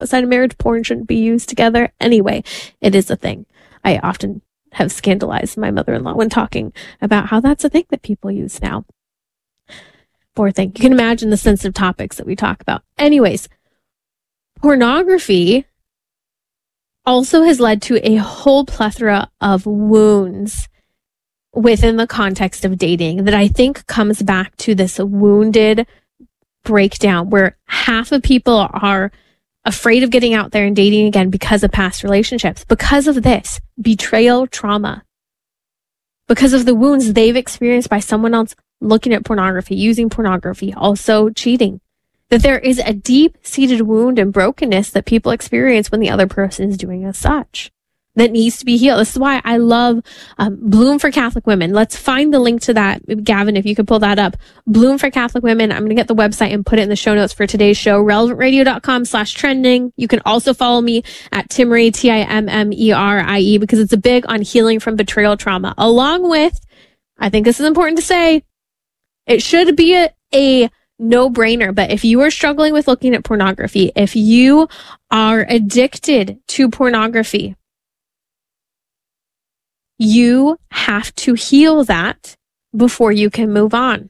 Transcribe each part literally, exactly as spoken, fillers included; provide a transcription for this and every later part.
outside of marriage, porn shouldn't be used together. Anyway, it is a thing. I often have scandalized my mother-in-law when talking about how that's a thing that people use now. Poor thing. You can imagine the sensitive topics that we talk about. Anyways, pornography also has led to a whole plethora of wounds within the context of dating that I think comes back to this wounded breakdown where half of people are afraid of getting out there and dating again because of past relationships, because of this betrayal trauma, because of the wounds they've experienced by someone else looking at pornography, using pornography, also cheating. That there is a deep-seated wound and brokenness that people experience when the other person is doing as such that needs to be healed. This is why I love um, Bloom for Catholic Women. Let's find the link to that. Gavin, if you could pull that up. Bloom for Catholic Women. I'm going to get the website and put it in the show notes for today's show. relevantradio.com slash trending. You can also follow me at Timmerie, T I M M E R I E, because it's a big on healing from betrayal trauma. Along with, I think this is important to say, it should be a, a no-brainer, but if you are struggling with looking at pornography, if you are addicted to pornography, you have to heal that before you can move on.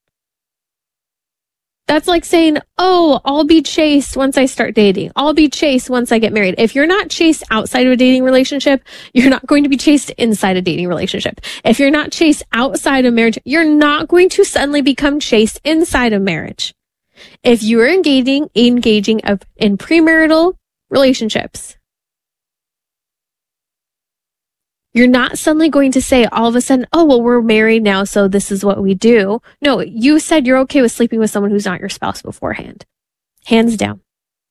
That's like saying, oh, I'll be chaste once I start dating. I'll be chaste once I get married. If you're not chaste outside of a dating relationship, you're not going to be chaste inside a dating relationship. If you're not chaste outside of marriage, you're not going to suddenly become chaste inside of marriage. If you are engaging, engaging in premarital relationships, you're not suddenly going to say all of a sudden, oh, well, we're married now, so this is what we do. No, you said you're okay with sleeping with someone who's not your spouse beforehand. Hands down.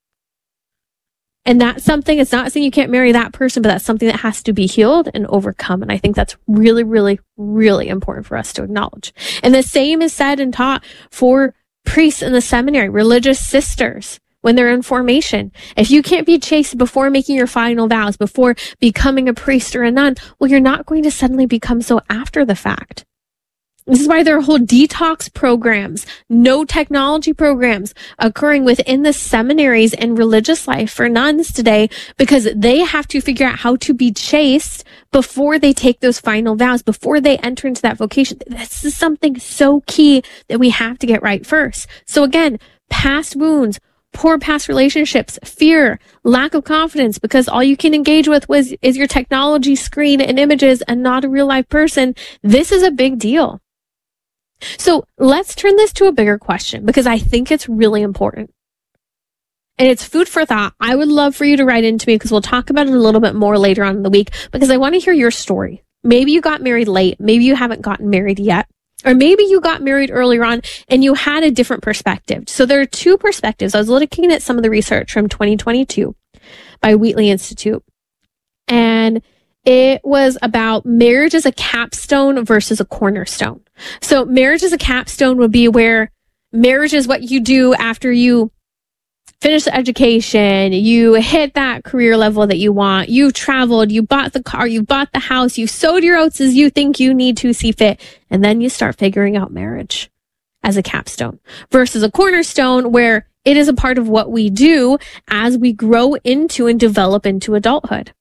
And that's something, it's not saying you can't marry that person, but that's something that has to be healed and overcome. And I think that's really, really, really important for us to acknowledge. And the same is said and taught for priests in the seminary, religious sisters. When they're in formation, if you can't be chaste before making your final vows, before becoming a priest or a nun, well, you're not going to suddenly become so after the fact. This is why there are whole detox programs, no technology programs occurring within the seminaries and religious life for nuns today, because they have to figure out how to be chaste before they take those final vows, before they enter into that vocation. This is something so key that we have to get right first. So again, past wounds, poor past relationships, fear, lack of confidence, because all you can engage with was is your technology screen and images and not a real life person. This is a big deal. So let's turn this to a bigger question, because I think it's really important. And it's food for thought. I would love for you to write into me, because we'll talk about it a little bit more later on in the week, because I want to hear your story. Maybe you got married late. Maybe you haven't gotten married yet. Or maybe you got married earlier on and you had a different perspective. So there are two perspectives. I was looking at some of the research from twenty twenty-two by Wheatley Institute. And it was about marriage as a capstone versus a cornerstone. So marriage as a capstone would be where marriage is what you do after you finish the education, you hit that career level that you want, you traveled, you bought the car, you bought the house, you sowed your oats as you think you need to see fit, and then you start figuring out marriage as a capstone versus a cornerstone where it is a part of what we do as we grow into and develop into adulthood.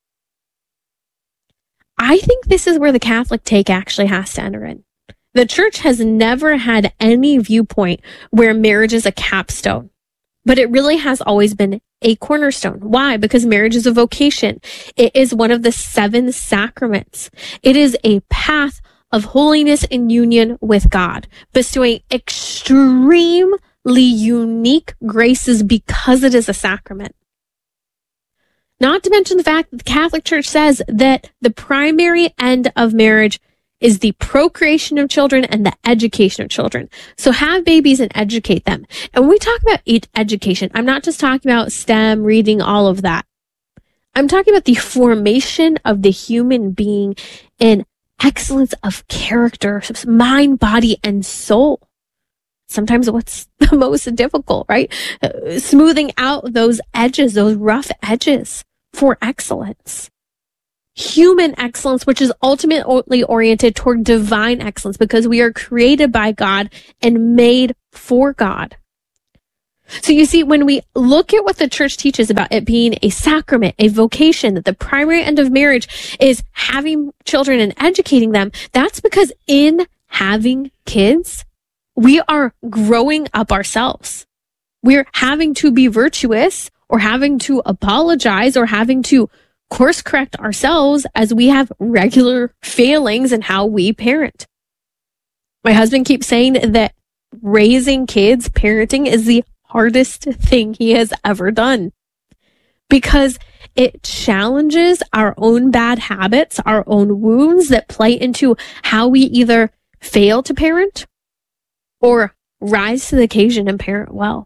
I think this is where the Catholic take actually has to enter in. The church has never had any viewpoint where marriage is a capstone. But it really has always been a cornerstone. Why? Because marriage is a vocation. It is one of the seven sacraments. It is a path of holiness and union with God, bestowing extremely unique graces because it is a sacrament. Not to mention the fact that the Catholic Church says that the primary end of marriage is the procreation of children and the education of children. So have babies and educate them. And when we talk about education, I'm not just talking about STEM, reading, all of that. I'm talking about the formation of the human being in excellence of character, mind, body, and soul. Sometimes what's the most difficult, right? Uh, smoothing out those edges, those rough edges for excellence. Human excellence, which is ultimately oriented toward divine excellence, because we are created by God and made for God. So you see, when we look at what the church teaches about it being a sacrament, a vocation, that the primary end of marriage is having children and educating them, that's because in having kids, we are growing up ourselves. We're having to be virtuous or having to apologize or having to course correct ourselves as we have regular failings in how we parent. My husband keeps saying that raising kids, parenting, is the hardest thing he has ever done because it challenges our own bad habits, our own wounds that play into how we either fail to parent or rise to the occasion and parent well.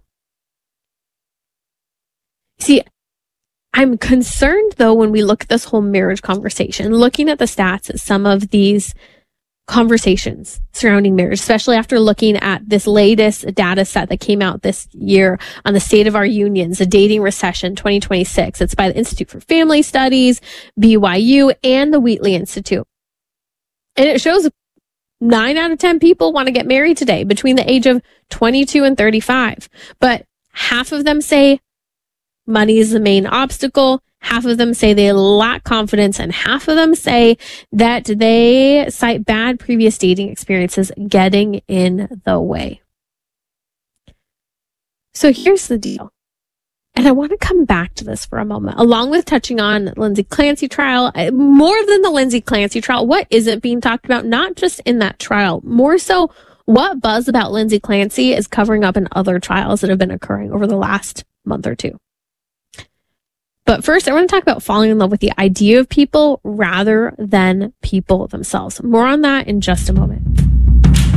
See, I'm concerned though when we look at this whole marriage conversation, looking at the stats at some of these conversations surrounding marriage, especially after looking at this latest data set that came out this year on the state of our unions, the dating recession twenty twenty-six. It's by the Institute for Family Studies, B Y U, and the Wheatley Institute. And it shows nine out of ten people want to get married today between the age of twenty-two and thirty-five. But half of them say money is the main obstacle. Half of them say they lack confidence, and half of them say that they cite bad previous dating experiences getting in the way. So here's the deal. And I want to come back to this for a moment, along with touching on Lindsay Clancy trial, more than the Lindsay Clancy trial. What isn't being talked about, not just in that trial, more so what buzz about Lindsay Clancy is covering up in other trials that have been occurring over the last month or two. But first, I want to talk about falling in love with the idea of people rather than people themselves. More on that in just a moment.